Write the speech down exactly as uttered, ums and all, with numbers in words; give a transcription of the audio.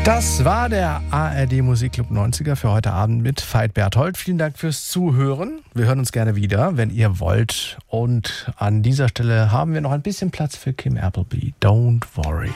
Das war der A R D Musikclub neunziger für heute Abend mit Veit Berthold. Vielen Dank fürs Zuhören. Wir hören uns gerne wieder, wenn ihr wollt. Und an dieser Stelle haben wir noch ein bisschen Platz für Kim Appleby. Don't worry.